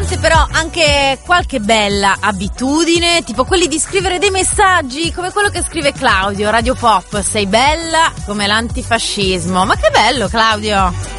volte però anche qualche bella abitudine, tipo quelli di scrivere dei messaggi come quello che scrive Claudio, Radio Pop, sei bella come l'antifascismo. Ma che bello, Claudio!